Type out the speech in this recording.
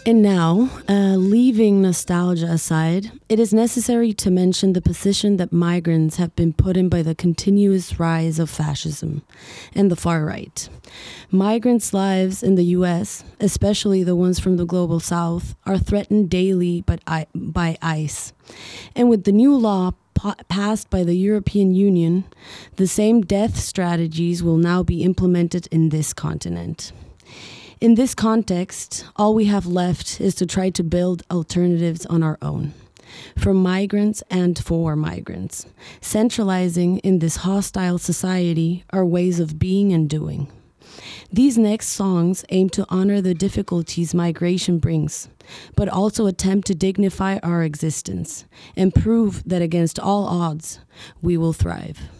And now, leaving nostalgia aside, it is necessary to mention the position that migrants have been put in by the continuous rise of fascism and the far right. Migrants' lives in the US, especially the ones from the global south, are threatened daily by ICE. And with the new law passed by the European Union, the same death strategies will now be implemented in this continent. In this context, all we have left is to try to build alternatives on our own, for migrants and for migrants, centralizing in this hostile society our ways of being and doing. These next songs aim to honor the difficulties migration brings, but also attempt to dignify our existence and prove that against all odds, we will thrive.